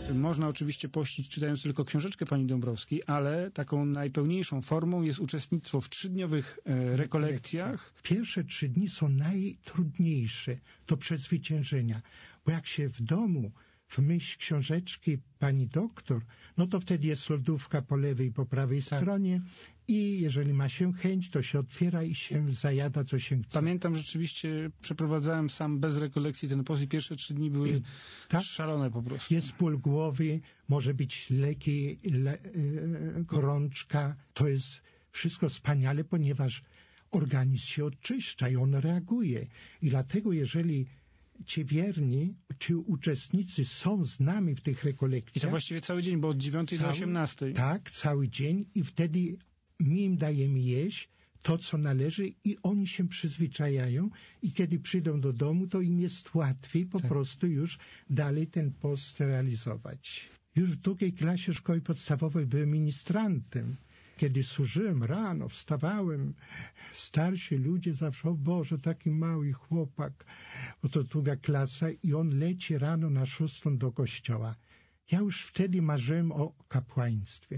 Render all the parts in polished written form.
Można oczywiście pościć czytając tylko książeczkę pani Dąbrowskiej, ale taką najpełniejszą formą jest uczestnictwo w 3-dniowych rekolekcjach. Pierwsze 3 dni są najtrudniejsze do przezwyciężenia, bo jak się w domu w myśl książeczki pani doktor, no to wtedy jest lodówka po lewej i po prawej stronie i jeżeli ma się chęć, to się otwiera i się zajada, co się chce. Pamiętam rzeczywiście, przeprowadzałem sam bez rekolekcji ten post i pierwsze 3 dni były szalone po prostu. Jest ból głowy, może być leki, gorączka. To jest wszystko wspaniale, ponieważ organizm się oczyszcza i on reaguje. I dlatego jeżeli ci wierni, ci uczestnicy są z nami w tych rekolekcjach. I to właściwie cały dzień, bo od 9 do 18. Tak, cały dzień i wtedy my im dajemy jeść to, co należy i oni się przyzwyczajają i kiedy przyjdą do domu, to im jest łatwiej po prostu już dalej ten post realizować. Już w 2. klasie szkoły podstawowej byłem ministrantem. Kiedy służyłem rano, wstawałem, starsi ludzie zawsze, o Boże, taki mały chłopak, bo to 2. klasa i on leci rano na 6 do kościoła. Ja już wtedy marzyłem o kapłaństwie.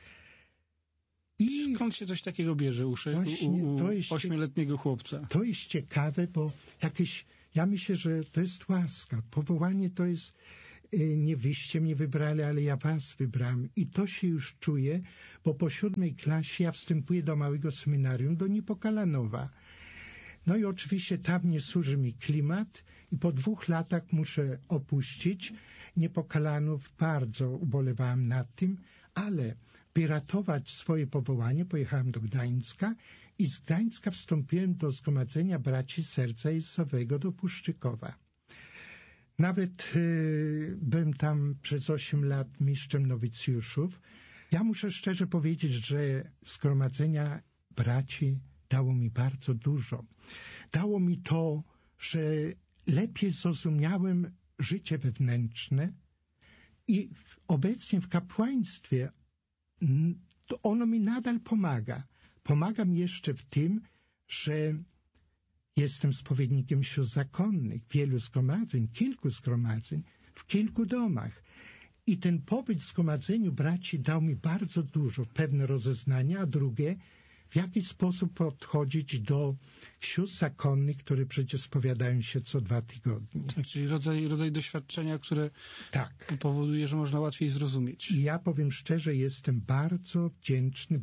I skąd się coś takiego bierze u 8-letniego chłopca? To jest ciekawe, bo ja myślę, że to jest łaska. Powołanie to jest, nie wyście mnie wybrali, ale ja was wybrałem. I to się już czuje, bo po 7. klasie ja wstępuję do małego seminarium, do Niepokalanowa. No i oczywiście tam nie służy mi klimat i po 2 latach muszę opuścić Niepokalanów. Bardzo ubolewałem nad tym, ale by ratować swoje powołanie, pojechałem do Gdańska i z Gdańska wstąpiłem do Zgromadzenia Braci Serca Jezusowego do Puszczykowa. Nawet byłem tam przez 8 lat mistrzem nowicjuszów. Ja muszę szczerze powiedzieć, że Zgromadzenia Braci dało mi bardzo dużo. Dało mi to, że lepiej zrozumiałem życie wewnętrzne i obecnie w kapłaństwie to ono mi nadal pomaga. Pomaga mi jeszcze w tym, że jestem spowiednikiem sióstr zakonnych, wielu zgromadzeń, kilku zgromadzeń, w kilku domach. I ten pobyt w zgromadzeniu braci dał mi bardzo dużo, pewne rozeznania, a drugie, w jaki sposób podchodzić do sióstr zakonnych, które przecież spowiadają się co 2 tygodnie. Tak, czyli rodzaj doświadczenia, które powoduje, że można łatwiej zrozumieć. I ja powiem szczerze, jestem bardzo wdzięczny.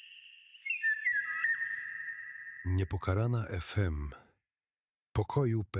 Niepokalana FM. Pokoju